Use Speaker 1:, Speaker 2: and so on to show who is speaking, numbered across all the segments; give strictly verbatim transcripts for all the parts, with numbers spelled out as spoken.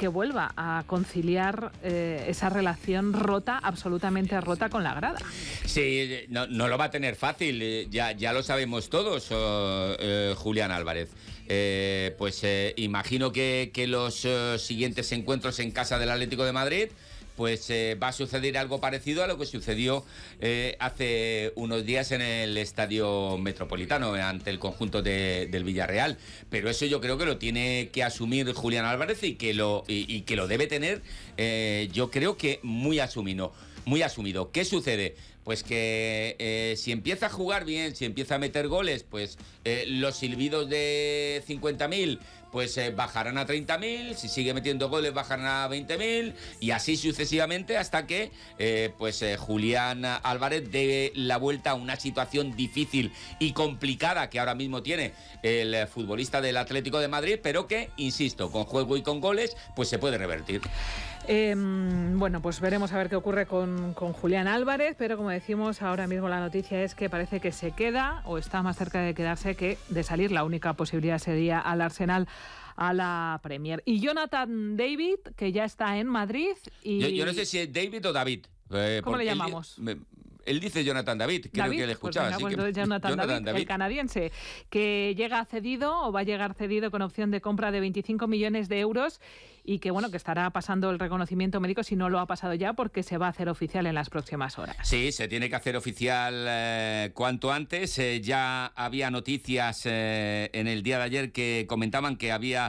Speaker 1: que vuelva a conciliar eh, esa relación rota, absolutamente rota con la grada.
Speaker 2: Sí, no, no lo va a tener fácil, ya, ya lo sabemos todos, oh, eh, Julián Álvarez. Eh, pues eh, imagino que, que los eh, siguientes encuentros en casa del Atlético de Madrid, pues eh, va a suceder algo parecido a lo que sucedió eh, hace unos días en el Estadio Metropolitano ante el conjunto de, del Villarreal. Pero eso yo creo que lo tiene que asumir Julián Álvarez y que lo, y, y que lo debe tener, eh, yo creo que muy asumido. Muy asumido. ¿Qué sucede? Pues que eh, si empieza a jugar bien, si empieza a meter goles, pues eh, los silbidos de cincuenta mil pues eh, bajarán a treinta mil, si sigue metiendo goles bajarán a veinte mil y así sucesivamente hasta que eh, pues eh, Julián Álvarez dé la vuelta a una situación difícil y complicada que ahora mismo tiene el futbolista del Atlético de Madrid, pero que, insisto, con juego y con goles, pues se puede revertir.
Speaker 1: Eh, bueno, pues veremos a ver qué ocurre con, con Julián Álvarez, pero como decimos, ahora mismo la noticia es que parece que se queda o está más cerca de quedarse que de salir. La única posibilidad sería al Arsenal a la Premier. Y Jonathan David, que ya está en Madrid. Y...
Speaker 2: Yo, yo no sé si es David o David. Eh,
Speaker 1: ¿Cómo le llamamos?
Speaker 2: Él, él dice Jonathan David, creo
Speaker 1: David,
Speaker 2: que le escuchaba.
Speaker 1: Pues venga,
Speaker 2: así
Speaker 1: pues
Speaker 2: que...
Speaker 1: Jonathan,
Speaker 2: Jonathan
Speaker 1: David,
Speaker 2: David,
Speaker 1: el canadiense, que llega cedido o va a llegar cedido con opción de compra de veinticinco millones de euros y que bueno que estará pasando el reconocimiento médico, si no lo ha pasado ya, porque se va a hacer oficial en las próximas horas.
Speaker 2: Sí, se tiene que hacer oficial eh, cuanto antes. Eh, ya había noticias eh, en el día de ayer que comentaban que había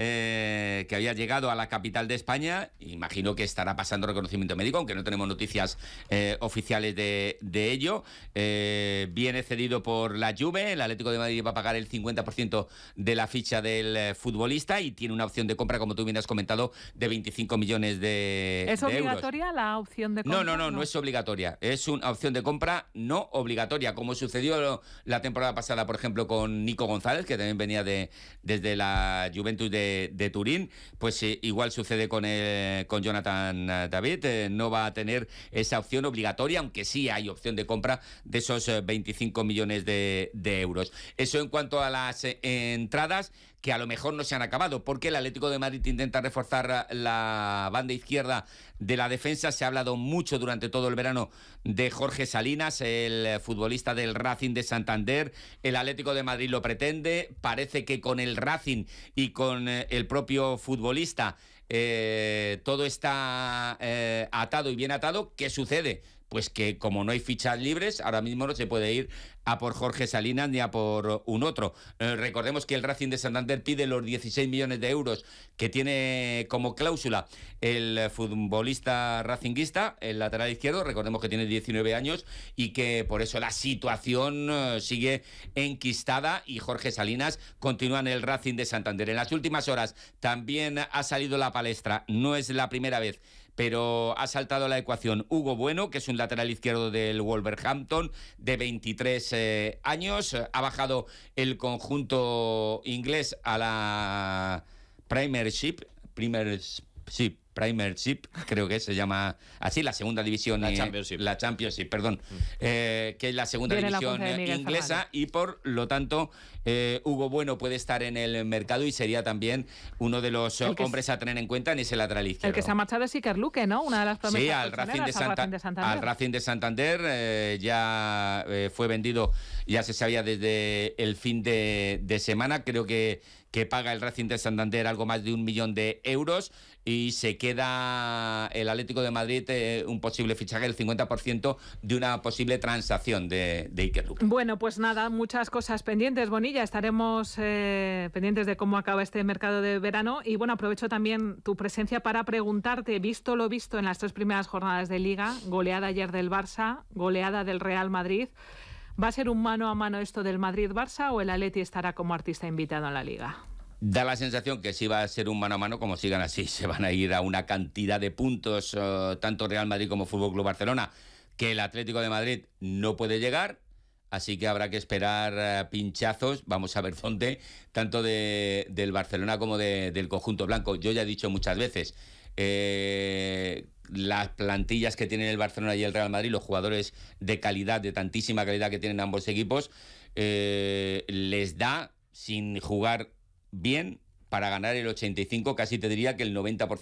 Speaker 2: eh, que había llegado a la capital de España. Imagino que estará pasando reconocimiento médico, aunque no tenemos noticias eh, oficiales de, de ello. Eh, viene cedido por la Juve. El Atlético de Madrid va a pagar el cincuenta por ciento de la ficha del eh, futbolista y tiene una opción de compra, como tú bien has comentado, de veinticinco millones de,
Speaker 1: ¿Es
Speaker 2: de euros.
Speaker 1: obligatoria la opción de compra?
Speaker 2: No, no, no, no, no es obligatoria. Es una opción de compra no obligatoria, como sucedió la temporada pasada, por ejemplo, con Nico González, que también venía de, desde la Juventus de, de Turín. Pues eh, igual sucede con, el, con Jonathan David. Eh, no va a tener esa opción obligatoria, aunque sí hay opción de compra de esos eh, veinticinco millones de, de euros. Eso en cuanto a las eh, entradas, que a lo mejor no se han acabado, porque el Atlético de Madrid intenta reforzar la banda izquierda de la defensa. Se ha hablado mucho durante todo el verano de Jorge Salinas, el futbolista del Racing de Santander. El Atlético de Madrid lo pretende. Parece que con el Racing y con el propio futbolista eh, todo está eh, atado y bien atado. ¿Qué sucede? Pues que como no hay fichas libres, ahora mismo no se puede ir a por Jorge Salinas ni a por un otro. Eh, recordemos que el Racing de Santander pide los dieciséis millones de euros que tiene como cláusula el futbolista racinguista, el lateral izquierdo. Recordemos que tiene diecinueve años y que por eso la situación eh, sigue enquistada y Jorge Salinas continúa en el Racing de Santander. En las últimas horas también ha salido la palestra, no es la primera vez, pero ha saltado a la ecuación Hugo Bueno, que es un lateral izquierdo del Wolverhampton, de veintitrés eh, años. Ha bajado el conjunto inglés a la Premiership, Premiership, Premiership, creo que se llama así, la segunda división,
Speaker 3: la
Speaker 2: eh,
Speaker 3: Championship,
Speaker 2: la Championship, perdón, mm. eh, que es la segunda
Speaker 1: Viene
Speaker 2: división
Speaker 1: la
Speaker 2: eh, inglesa
Speaker 1: Fernández.
Speaker 2: Y por lo tanto eh, Hugo Bueno puede estar en el mercado y sería también uno de los hombres a tener en cuenta en ese lateral izquierdo.
Speaker 1: El que se ha marchado es Iker Luque, ¿no? Una de las promesas.
Speaker 2: Sí, al Racing de, Santa,
Speaker 1: Racing de Santander.
Speaker 2: Al Racing de Santander eh, ya eh, fue vendido, ya se sabía desde el fin de, de semana. Creo que que paga el Racing de Santander algo más de un millón de euros y se queda el Atlético de Madrid eh, un posible fichaje, el cincuenta por ciento de una posible transacción de, de Iker Luque.
Speaker 1: Bueno, pues nada, muchas cosas pendientes, Bonilla. Estaremos eh, pendientes de cómo acaba este mercado de verano y bueno, aprovecho también tu presencia para preguntarte, visto lo visto en las tres primeras jornadas de Liga, goleada ayer del Barça, goleada del Real Madrid, ¿va a ser un mano a mano esto del Madrid-Barça o el Atleti estará como artista invitado en la Liga?
Speaker 2: Da la sensación que sí va a ser un mano a mano, como sigan así, se van a ir a una cantidad de puntos, uh, tanto Real Madrid como Fútbol Club Barcelona, que el Atlético de Madrid no puede llegar, así que habrá que esperar uh, pinchazos, vamos a ver dónde, tanto de, del Barcelona como de, del conjunto blanco. Yo ya he dicho muchas veces, eh, las plantillas que tienen el Barcelona y el Real Madrid, los jugadores de calidad, de tantísima calidad que tienen ambos equipos, eh, les da, sin jugar bien, para ganar el ochenta y cinco, casi te diría que el noventa por ciento